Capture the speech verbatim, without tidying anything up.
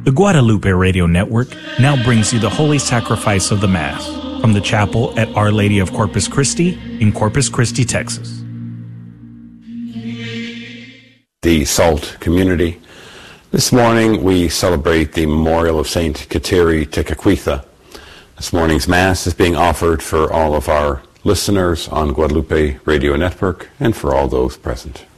The Guadalupe Radio Network now brings you the Holy Sacrifice of the Mass from the chapel at Our Lady of Corpus Christi in Corpus Christi, Texas. The SALT community. This morning we celebrate the memorial of Saint Kateri Tekakwitha. This morning's Mass is being offered for all of our listeners on Guadalupe Radio Network and for all those present.